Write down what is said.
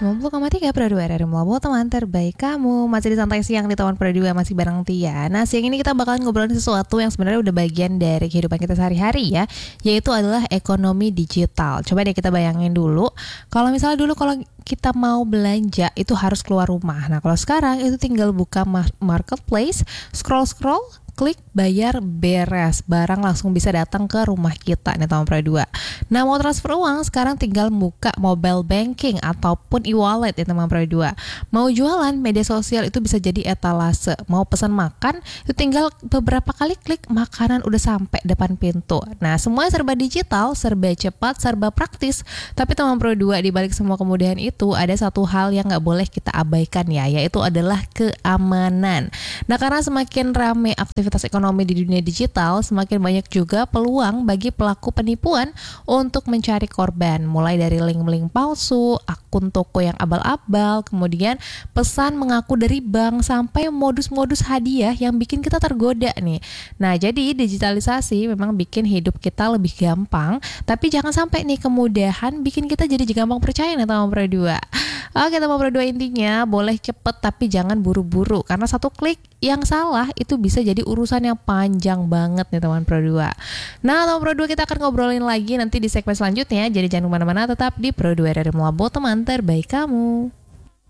90,3 Pro 2 RRI Melabu, teman terbaik kamu. Masih di santai siang di Taman Pro 2, masih bareng Tia. Nah, siang ini kita bakalan ngobrolin sesuatu yang sebenarnya udah bagian dari kehidupan kita sehari-hari ya, yaitu adalah ekonomi digital. Coba deh kita bayangin dulu, kalau misalnya dulu kalau kita mau belanja itu harus keluar rumah. Nah, kalau sekarang itu tinggal buka marketplace, scroll-scroll, klik, bayar, beres. Barang langsung bisa datang ke rumah kita nih Taman Pro 2. Nah, mau transfer uang sekarang tinggal buka mobile banking ataupun e-wallet ya Taman Pro 2. Mau jualan, media sosial itu bisa jadi etalase. Mau pesan makan, itu tinggal beberapa kali klik, makanan udah sampai depan pintu. Nah, semua serba digital, serba cepat, serba praktis. Tapi Taman Pro 2, di balik semua kemudahan itu ada satu hal yang nggak boleh kita abaikan ya, yaitu adalah keamanan. Nah, karena semakin ramai aktivitas ekonomi di dunia digital, semakin banyak juga peluang bagi pelaku penipuan untuk mencari korban, mulai dari link-link palsu, akun toko yang abal-abal, kemudian pesan mengaku dari bank, sampai modus-modus hadiah yang bikin kita tergoda nih. Nah, jadi digitalisasi memang bikin hidup kita lebih gampang, tapi jangan sampai nih kemudahan bikin kita jadi gampang percaya nih Taman Pro 2. Oke, Taman Pro 2 intinya boleh cepet tapi jangan buru-buru, karena satu klik yang salah itu bisa jadi urusan yang panjang banget nih Taman Pro 2. Nah, Taman Pro 2 kita akan ngobrolin lagi nanti di segmen selanjutnya. Jadi jangan kemana-mana, tetap di Pro 2 RRI Melabu, teman terbaik kamu.